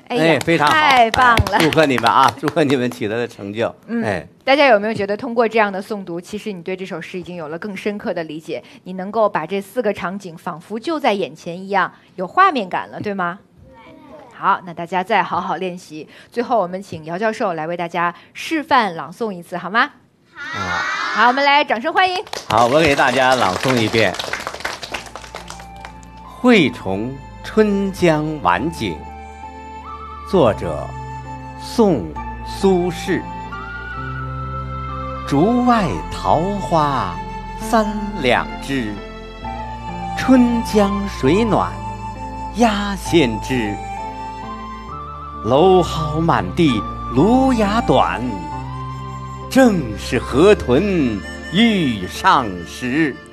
哎呀， 非常好， 太棒了！ 祝贺你们啊，祝贺你们取得的成就。 大家有没有觉得通过这样的诵读，其实你对这首诗已经有了更深刻的理解？你能够把这4个场景仿佛就在眼前一样，有画面感了，对吗？好，那大家再好好练习。最后，我们请姚教授来为大家示范朗诵一次，好吗？好，我们来掌声欢迎。 好，我给大家朗诵一遍：惠崇春江晚景，作者宋苏轼。竹外桃花3两枝，春江水暖鸭先知。蒌蒿满地芦芽短，正是河豚欲上时。